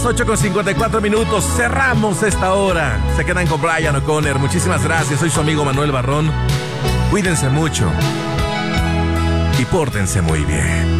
8:54. Cerramos esta hora. Se quedan con Brian O'Connor. Muchísimas gracias. Soy su amigo Manuel Barrón. Cuídense mucho y pórtense muy bien.